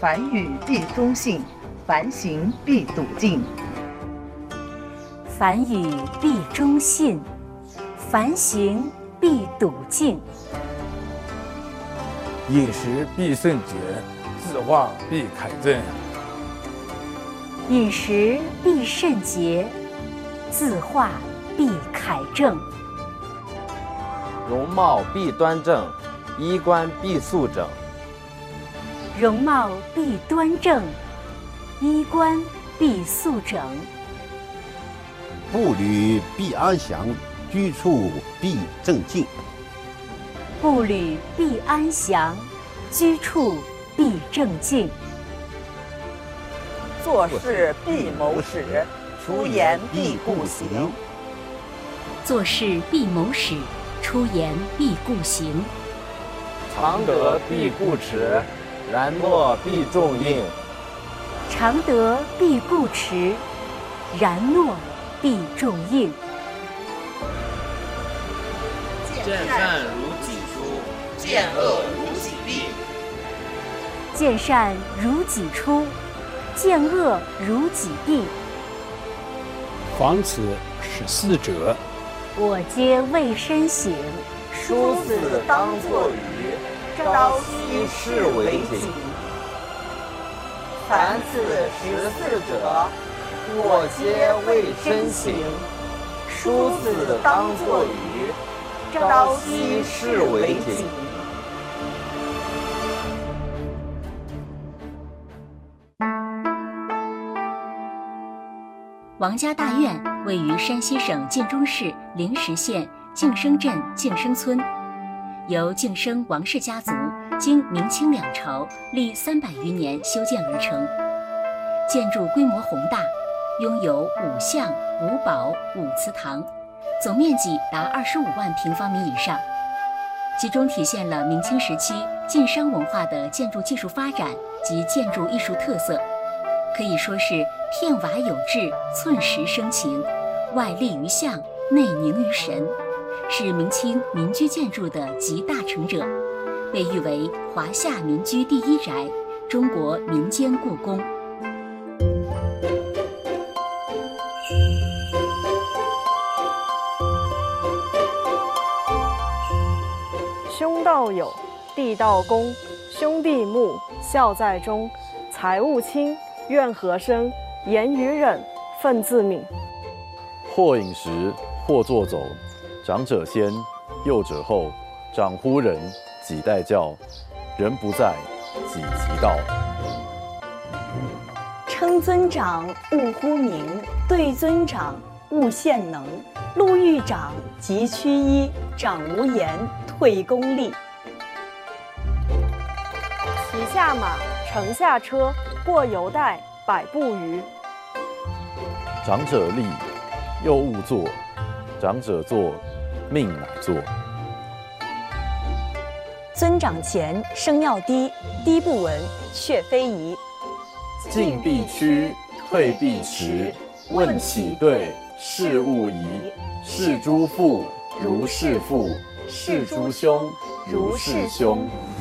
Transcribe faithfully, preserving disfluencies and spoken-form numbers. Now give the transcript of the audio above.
凡语必忠信，凡行必笃敬。 凡语必忠信，凡行必笃敬。 饮食必圣洁，字画必楷正。 饮食必圣洁，字画必楷正。 容貌必端正，衣冠必素整。 容貌必端正，衣冠必素整。 步履必安详，居处必正静。 步履必安详，居处必正静。 做事必谋始，出言必顾行。 做事必谋始，出言必顾行。 常德必固持，然诺必重应。 常德必固持，然诺必重应。 见善如己出，见恶如己避。 见善如己出，见恶如己避。 防此十四者， 我皆未深省。 殊死当作鱼，朝夕视为己。凡此十四者，我皆未深省。殊死当作鱼，朝夕视为己。 王家大院位于山西省晋中市灵石县晋生镇晋生村，由晋生王氏家族经明清两朝历三百余年修建而成。建筑规模宏大，拥有五巷、五堡、五祠堂，总面积达二十五万平方米以上，其中体现了明清时期晋商文化的建筑技术发展及建筑艺术特色，可以说是片瓦有致，寸实生情，外立于象，内凝于神，是明清民居建筑的集大成者，被誉为华夏民居第一宅，中国民间故宫。 兄道友，弟道恭，兄弟睦，孝在中，财物轻，怨和生，言语忍，忿自泯。 或饮食，或坐走，长者先，幼者后，长呼人，己代教，人不在，己即到。 称尊长，勿呼名；对尊长，勿献能。路遇长，即趋揖；长无言，退恭立。 骑下马，乘下车，过犹待百步余。 长者立，幼勿坐；长者坐，命乃坐。 尊长前，声要低，低不闻，却非宜。 进必趋，退必迟。问起对，事勿疑。是诸父，如是父；是诸兄，如是兄。